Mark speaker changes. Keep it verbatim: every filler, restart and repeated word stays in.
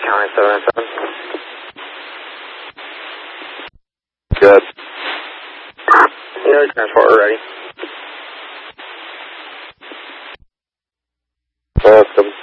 Speaker 1: County seven seven.
Speaker 2: Good.
Speaker 1: No transport, we're ready.
Speaker 2: Welcome.